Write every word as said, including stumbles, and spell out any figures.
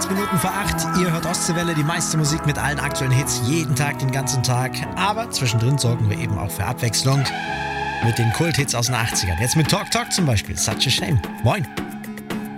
Acht Minuten vor acht. Ihr hört Ostseewelle, die meiste Musik mit allen aktuellen Hits jeden Tag, den ganzen Tag. Aber zwischendrin sorgen wir eben auch für Abwechslung mit den Kulthits aus den achtzigern. Jetzt mit Talk Talk zum Beispiel. Such a Shame. Moin.